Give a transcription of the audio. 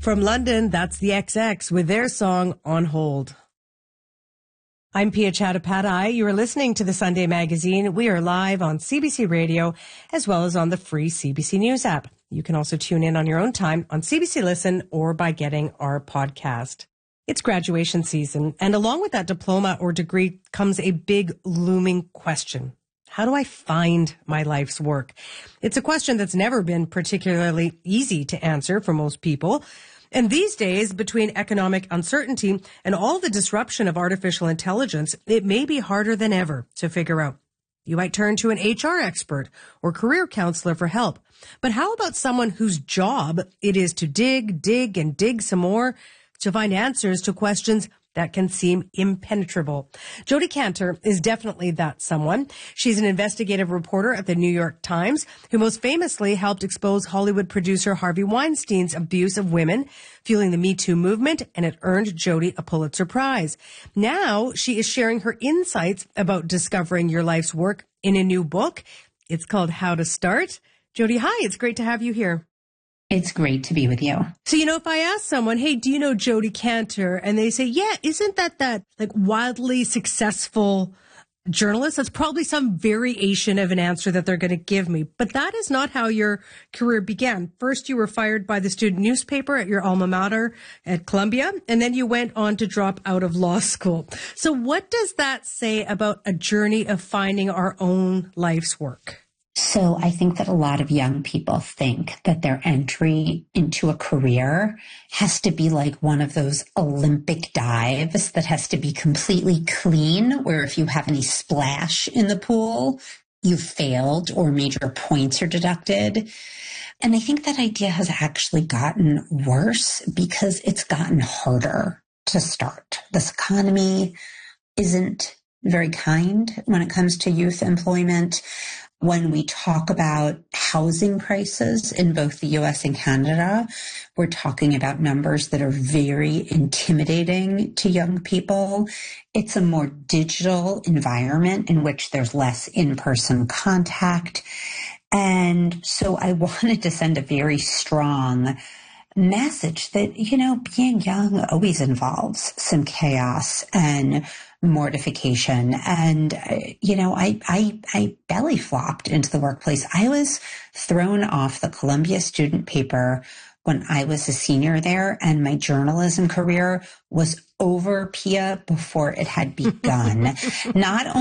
From London, that's the XX with their song On Hold. I'm Pia Chattopadhyay. You are listening to the Sunday Magazine. We are live on CBC Radio as well as on the free CBC News app. You can also tune in on your own time on CBC Listen or by getting our podcast. It's graduation season, and along with that diploma or degree comes a big looming question. How do I find my life's work? It's a question that's never been particularly easy to answer for most people. And these days, between economic uncertainty and all the disruption of artificial intelligence, it may be harder than ever to figure out. You might turn to an HR expert or career counselor for help. But how about someone whose job it is to dig some more to find answers to questions that can seem impenetrable? Jodi Kantor is definitely that someone. She's an investigative reporter at the New York Times who most famously helped expose Hollywood producer Harvey Weinstein's abuse of women, fueling the Me Too movement, and it earned Jodi a Pulitzer Prize. Now she is sharing her insights about discovering your life's work in a new book. It's called How to Start. Jodi, hi, it's great to have you here. It's great to be with you. So, if I ask someone, hey, do you know Jodi Kantor? And they say, yeah, isn't that like wildly successful journalist? That's probably some variation of an answer that they're going to give me. But that is not how your career began. First, you were fired by the student newspaper at your alma mater at Columbia, and then you went on to drop out of law school. So what does that say about a journey of finding our own life's work? So I think that a lot of young people think that their entry into a career has to be like one of those Olympic dives that has to be completely clean, where if you have any splash in the pool, you've failed or major points are deducted. And I think that idea has actually gotten worse because it's gotten harder to start. This economy isn't very kind when it comes to youth employment. When we talk about housing prices in both the U.S. and Canada, we're talking about numbers that are very intimidating to young people. It's a more digital environment in which there's less in-person contact. And so I wanted to send a very strong message that, being young always involves some chaos and mortification. And, I belly flopped into the workplace. I was thrown off the Columbia student paper when I was a senior there, and my journalism career was over, Pia, before it had begun. Not